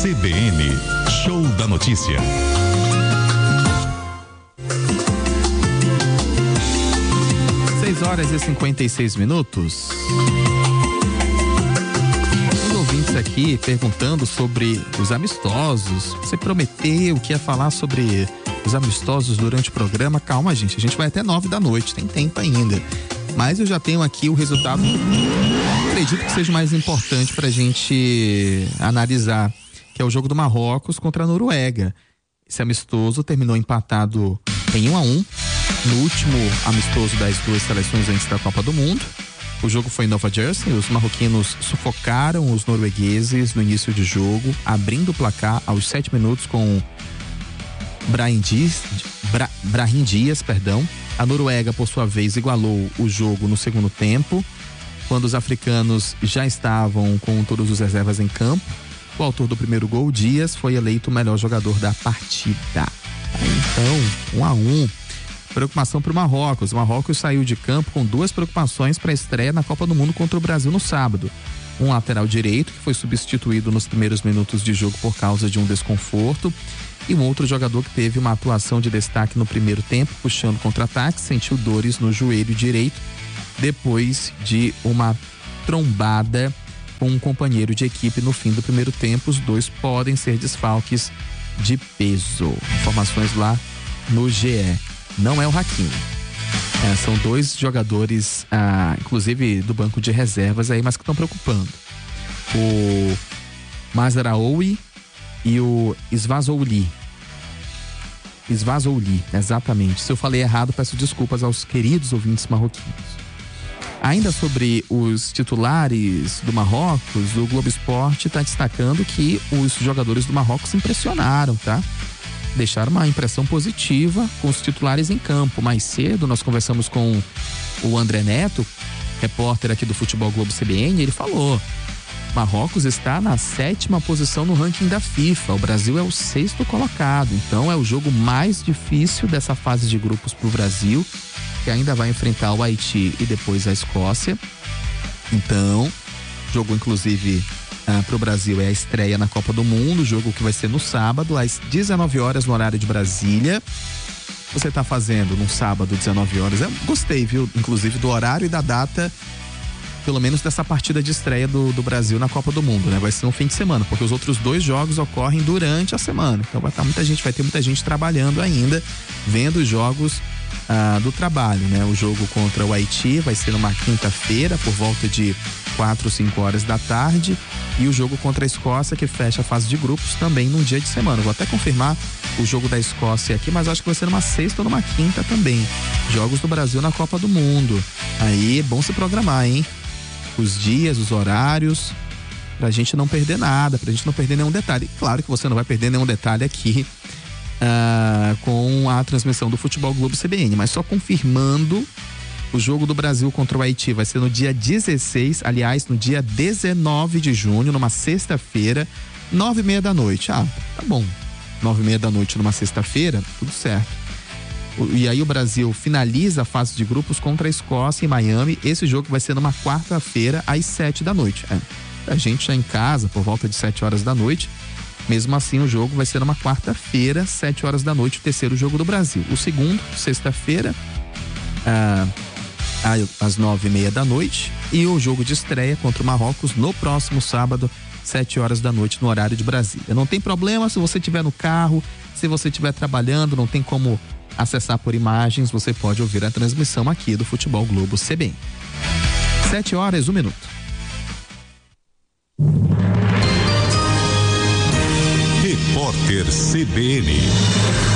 CBN, Show da Notícia. 6h56. Os ouvintes aqui perguntando sobre os amistosos. Você prometeu que ia falar sobre os amistosos durante o programa. Calma, gente, a gente vai até 9h, tem tempo ainda. Mas eu já tenho aqui o resultado, acredito que seja mais importante pra gente analisar, que é o jogo do Marrocos contra a Noruega. Esse amistoso terminou empatado em 1-1, no último amistoso das duas seleções antes da Copa do Mundo. O jogo foi em Nova Jersey, os marroquinos sufocaram os noruegueses no início de jogo, abrindo o placar aos 7 minutos com Brahim Dias. A Noruega, por sua vez, igualou o jogo no segundo tempo, quando os africanos já estavam com todos os reservas em campo. O autor do primeiro gol, Dias, foi eleito o melhor jogador da partida. Então, 1-1. Preocupação para o Marrocos. O Marrocos saiu de campo com duas preocupações para a estreia na Copa do Mundo contra o Brasil no sábado. Um lateral direito, que foi substituído nos primeiros minutos de jogo por causa de um desconforto, e um outro jogador que teve uma atuação de destaque no primeiro tempo, puxando contra-ataque, sentiu dores no joelho direito depois de uma trombada com um companheiro de equipe no fim do primeiro tempo. Os dois podem ser desfalques de peso. Informações lá no GE. Não é o Hakimi. São dois jogadores, inclusive do banco de reservas aí, mas que estão preocupando. O Mazraoui e o Svazouli, exatamente. Se eu falei errado, peço desculpas aos queridos ouvintes marroquinos. Ainda sobre os titulares do Marrocos, o Globo Esporte está destacando que os jogadores do Marrocos impressionaram, tá? Deixaram uma impressão positiva com os titulares em campo. Mais cedo nós conversamos com o André Neto, repórter aqui do Futebol Globo CBN, e ele falou: Marrocos está na 7ª posição no ranking da FIFA, o Brasil é o 6º colocado, então é o jogo mais difícil dessa fase de grupos para o Brasil, que ainda vai enfrentar o Haiti e depois a Escócia. Então, jogo inclusive para o Brasil é a estreia na Copa do Mundo, jogo que vai ser no sábado às 19h no horário de Brasília. Você está fazendo num sábado 19h? Eu gostei, viu? Inclusive do horário e da data, pelo menos dessa partida de estreia do Brasil na Copa do Mundo, né? Vai ser um fim de semana, porque os outros dois jogos ocorrem durante a semana. Então vai ter muita gente trabalhando ainda, vendo os jogos do trabalho, né? O jogo contra o Haiti vai ser numa quinta-feira, por volta de 4 ou 5 horas da tarde, e o jogo contra a Escócia, que fecha a fase de grupos, também num dia de semana. Vou até confirmar o jogo da Escócia aqui, mas acho que vai ser numa sexta ou numa quinta também. Jogos do Brasil na Copa do Mundo. Aí é bom se programar, hein? Os dias, os horários, pra gente não perder nada, pra gente não perder nenhum detalhe. Claro que você não vai perder nenhum detalhe aqui com a transmissão do Futebol Globo CBN, mas só confirmando, o jogo do Brasil contra o Haiti vai ser no dia 16, aliás, no dia 19 de junho, numa sexta-feira, 9h30. Tá bom. 9h30 numa sexta-feira, tudo certo. E aí o Brasil finaliza a fase de grupos contra a Escócia em Miami. Esse jogo vai ser numa quarta-feira às 7h. A gente já em casa por volta de 7h. Mesmo assim, o jogo vai ser numa quarta-feira, 7h, o terceiro jogo do Brasil. O segundo, sexta-feira, às 9h30, e o jogo de estreia contra o Marrocos no próximo sábado, 7h, no horário de Brasília. Não tem problema se você estiver no carro, se você estiver trabalhando, não tem como acessar por imagens, você pode ouvir a transmissão aqui do Futebol Globo CBN. 7h01. Repórter CBN.